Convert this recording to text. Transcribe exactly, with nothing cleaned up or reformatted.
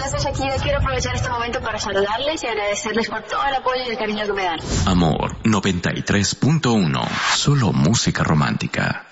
soy Shakira, quiero aprovechar este momento para saludarles y agradecerles por todo el apoyo y el cariño que me dan. Amor noventa y tres punto uno, solo música romántica.